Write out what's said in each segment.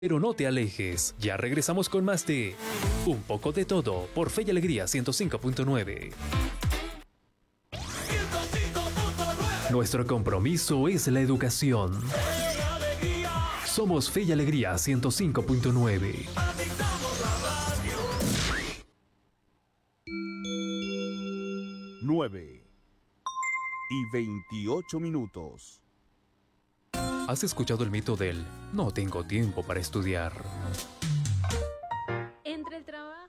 Pero no te alejes, ya regresamos con más de Un poco de todo por Fe y Alegría 105.9. Nuestro compromiso es la educación. Somos Fe y Alegría 105.9. 9:28. ¿Has escuchado el mito del no tengo tiempo para estudiar? Entre el trabajo.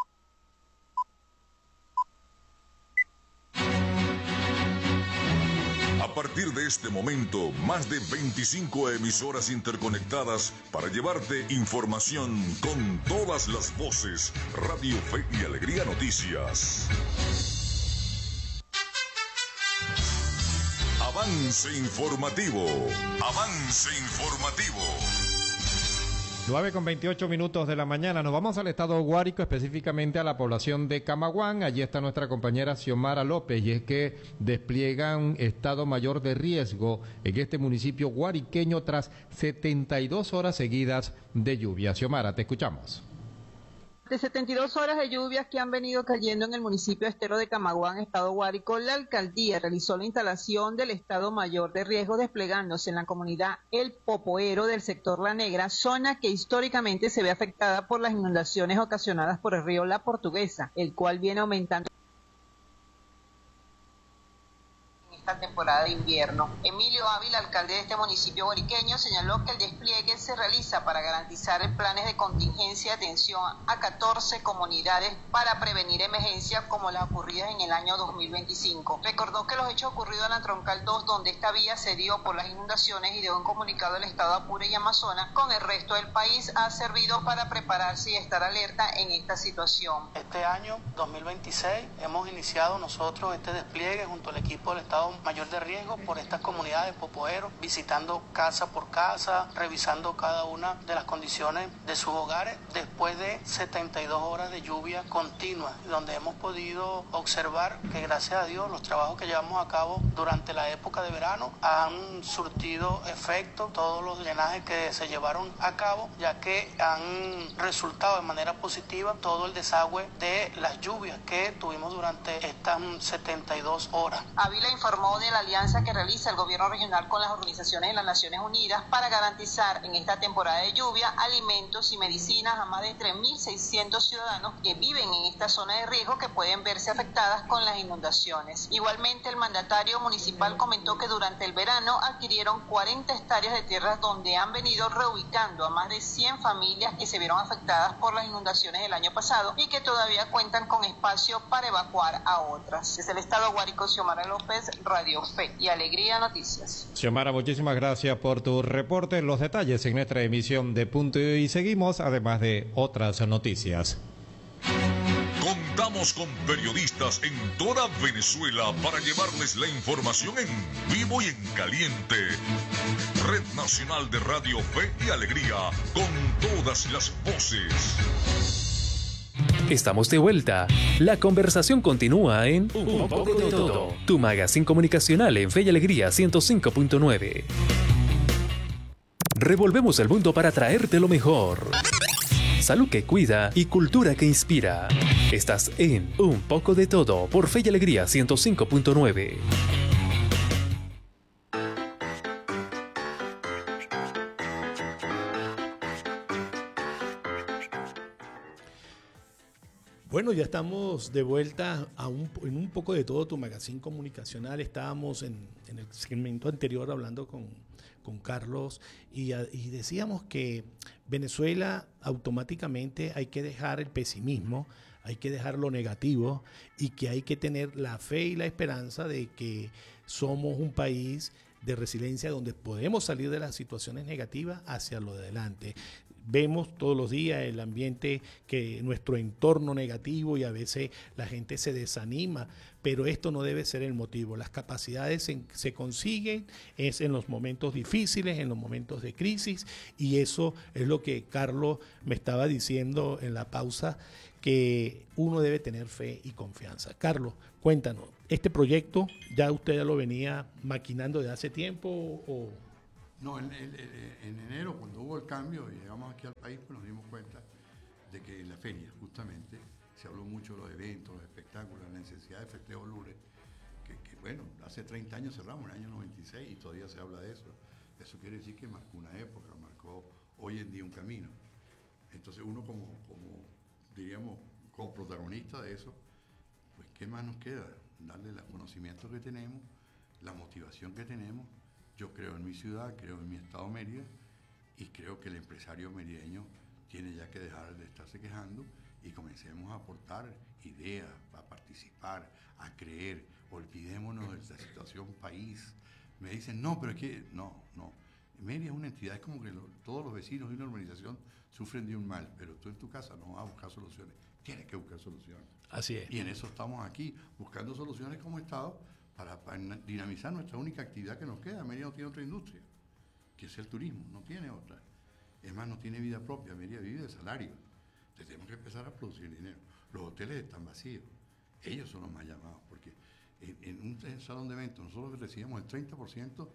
A partir de este momento, más de 25 emisoras interconectadas para llevarte información con todas las voces. Radio Fe y Alegría Noticias. Avance informativo. Avance informativo. 9:28 de la mañana. Nos vamos al estado Guárico, específicamente a la población de Camaguán. Allí está nuestra compañera Xiomara López, y es que despliegan estado mayor de riesgo en este municipio guariqueño tras 72 horas seguidas de lluvia. Xiomara, te escuchamos. De 72 horas de lluvias que han venido cayendo en el municipio estero de Camaguán, estado Guárico, la alcaldía realizó la instalación del estado mayor de riesgo desplegándose en la comunidad El Popoero del sector La Negra, zona que históricamente se ve afectada por las inundaciones ocasionadas por el río La Portuguesa, el cual viene aumentando esta temporada de invierno. Emilio Ávila, alcalde de este municipio guariqueño, señaló que el despliegue se realiza para garantizar planes de contingencia y atención a 14 comunidades para prevenir emergencias como las ocurridas en el año 2025. Recordó que los hechos ocurridos en la Troncal 2, donde esta vía se dio por las inundaciones y dio un comunicado al estado Apure y Amazonas con el resto del país, ha servido para prepararse y estar alerta en esta situación. Este año 2026 hemos iniciado nosotros este despliegue junto al equipo del estado mayor de riesgo por estas comunidades popoeros, visitando casa por casa, revisando cada una de las condiciones de sus hogares después de 72 horas de lluvia continua, donde hemos podido observar que gracias a Dios los trabajos que llevamos a cabo durante la época de verano han surtido efecto, todos los drenajes que se llevaron a cabo, ya que han resultado de manera positiva todo el desagüe de las lluvias que tuvimos durante estas 72 horas. Ávila informó de la alianza que realiza el gobierno regional con las organizaciones de las Naciones Unidas para garantizar en esta temporada de lluvia alimentos y medicinas a más de 3.600 ciudadanos que viven en esta zona de riesgo que pueden verse afectadas con las inundaciones. Igualmente, el mandatario municipal comentó que durante el verano adquirieron 40 hectáreas de tierras donde han venido reubicando a más de 100 familias que se vieron afectadas por las inundaciones del año pasado y que todavía cuentan con espacio para evacuar a otras. Desde el estado Guárico, Xiomara López, Radio Fe y Alegría Noticias. Xiomara, muchísimas gracias por tu reporte. Los detalles en nuestra emisión de Punto y seguimos, además de otras noticias. Contamos con periodistas en toda Venezuela para llevarles la información en vivo y en caliente. Red Nacional de Radio Fe y Alegría, con todas las voces. Estamos de vuelta. La conversación continúa en Un poco de todo. Tu magazine comunicacional en Fe y Alegría 105.9. Revolvemos el mundo para traerte lo mejor. Salud que cuida y cultura que inspira. Estás en Un poco de todo por Fe y Alegría 105.9. Bueno, ya estamos de vuelta en un poco de todo tu magazine comunicacional. Estábamos en el segmento anterior hablando con Carlos y decíamos que Venezuela automáticamente hay que dejar el pesimismo, hay que dejar lo negativo y que hay que tener la fe y la esperanza de que somos un país de resiliencia donde podemos salir de las situaciones negativas hacia lo de adelante. Vemos todos los días el ambiente, que nuestro entorno negativo, y a veces la gente se desanima, pero esto no debe ser el motivo. Las capacidades se consiguen es en los momentos difíciles, en los momentos de crisis, y eso es lo que Carlos me estaba diciendo en la pausa, que uno debe tener fe y confianza. Carlos, cuéntanos, ¿este proyecto usted ya lo venía maquinando desde hace tiempo o No, en enero, cuando hubo el cambio y llegamos aquí al país, pues nos dimos cuenta de que en la feria, justamente, se habló mucho de los eventos, los espectáculos, la necesidad de festejo lunes, que bueno, hace 30 años cerramos, en el año 96, y todavía se habla de eso. Eso quiere decir que marcó una época, marcó hoy en día un camino. Entonces uno diríamos, como protagonista de eso, pues ¿qué más nos queda? Darle los conocimientos que tenemos, la motivación que tenemos. Yo creo en mi ciudad, creo en mi estado Mérida, y creo que el empresario merideño tiene ya que dejar de estarse quejando y comencemos a aportar ideas, a participar, a creer. Olvidémonos de la situación país. Me dicen, no, pero es que, no. Mérida es una entidad, es como que todos los vecinos de una urbanización sufren de un mal, pero tú en tu casa no vas a buscar soluciones, tienes que buscar soluciones. Así es. Y en eso estamos aquí, buscando soluciones como Estado para dinamizar nuestra única actividad que nos queda. Mérida no tiene otra industria, que es el turismo, no tiene otra. Es más, no tiene vida propia, Mérida vive de salario. Entonces tenemos que empezar a producir dinero. Los hoteles están vacíos, ellos son los más llamados, porque en un salón de eventos nosotros recibíamos el 30%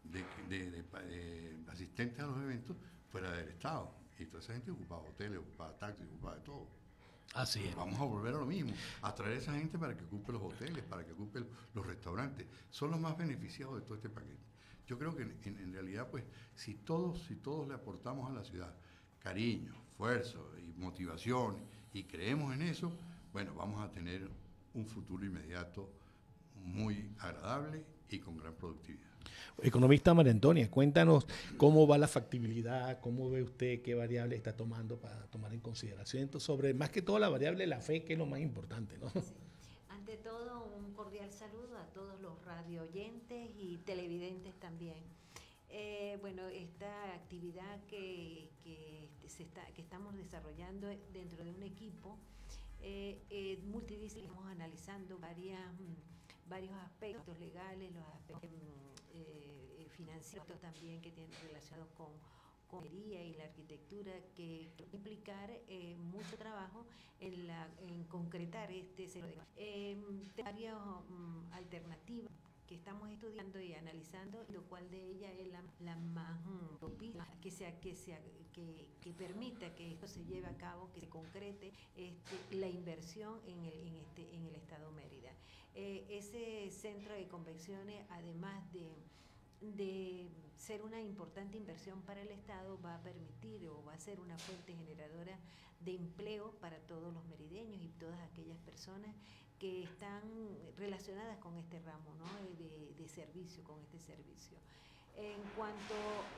de asistentes a los eventos fuera del Estado. Y toda esa gente ocupaba hoteles, ocupaba taxis, ocupaba de todo. Así es. Vamos a volver a lo mismo, a traer a esa gente para que ocupe los hoteles, para que ocupe los restaurantes. Son los más beneficiados de todo este paquete. Yo creo que en realidad, pues, si todos le aportamos a la ciudad cariño, esfuerzo y motivación y creemos en eso, bueno, vamos a tener un futuro inmediato muy agradable y con gran productividad. Economista María Antonia, cuéntanos cómo va la factibilidad, cómo ve usted, qué variable está tomando para tomar en consideración sobre, más que todo, la variable de la fe, que es lo más importante, ¿no? Sí. Ante todo, un cordial saludo a todos los radio oyentes y televidentes también. Bueno, esta actividad que estamos desarrollando dentro de un equipo multidisciplinar, estamos analizando varios aspectos legales, los aspectos financieros también que tienen relacionados con ingeniería y la arquitectura, que implicar mucho trabajo en concretar este sector. Varias alternativas que estamos estudiando y analizando, lo cual de ella es la más propicia, que permita que esto se lleve a cabo, que se concrete la inversión en el Estado Mérida. Ese centro de convenciones, además de ser una importante inversión para el Estado, va a permitir o va a ser una fuente generadora de empleo para todos los merideños y todas aquellas personas que están relacionadas con este ramo, ¿no? de servicio, con este servicio. En cuanto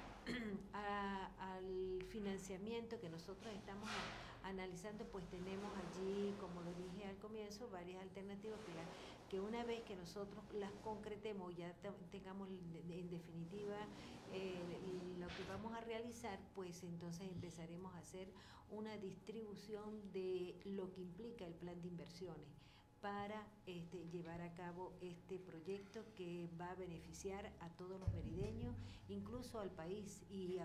al financiamiento que nosotros estamos analizando, pues tenemos allí, como lo dije al comienzo, varias alternativas que una vez que nosotros las concretemos, ya tengamos en definitiva lo que vamos a realizar, pues entonces empezaremos a hacer una distribución de lo que implica el plan de inversiones para llevar a cabo este proyecto que va a beneficiar a todos los merideños, incluso al país,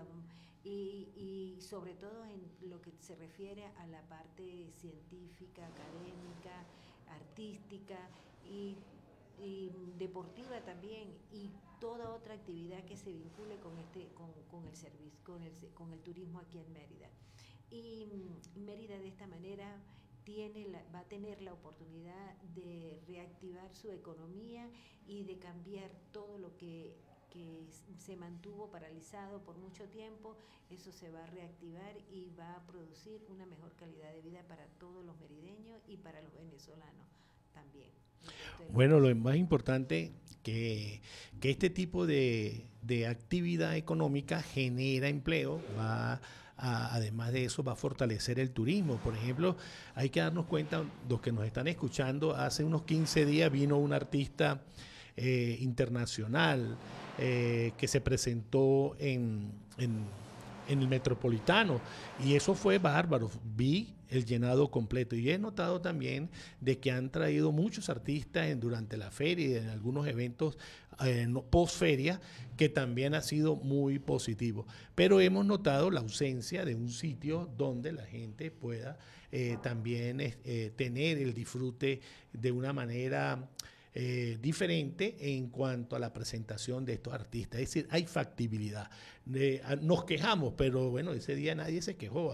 y sobre todo en lo que se refiere a la parte científica, académica, artística y deportiva también, y toda otra actividad que se vincule con el servicio, con el turismo aquí en Mérida. Y Mérida de esta manera va a tener la oportunidad de reactivar su economía y de cambiar todo lo que se mantuvo paralizado por mucho tiempo. Eso se va a reactivar y va a producir una mejor calidad de vida para todos los merideños y para los venezolanos también. Bueno, lo más importante que este tipo de actividad económica genera empleo, además de eso va a fortalecer el turismo. Por ejemplo, hay que darnos cuenta, los que nos están escuchando, hace unos 15 días vino un artista internacional que se presentó en el Metropolitano, y eso fue bárbaro. Vi el llenado completo y he notado también de que han traído muchos artistas durante la feria y en algunos eventos post feria, que también ha sido muy positivo, pero hemos notado la ausencia de un sitio donde la gente pueda también tener el disfrute de una manera diferente en cuanto a la presentación de estos artistas. Es decir, hay factibilidad. Nos quejamos, pero bueno, ese día nadie se quejó.